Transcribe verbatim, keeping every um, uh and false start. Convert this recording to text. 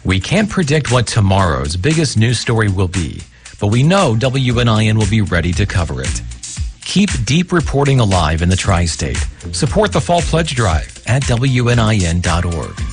We can't predict what tomorrow's biggest news story will be, but we know W N I N will be ready to cover it. Keep deep reporting alive in the tri-state. Support the Fall Pledge Drive at W N I N dot org.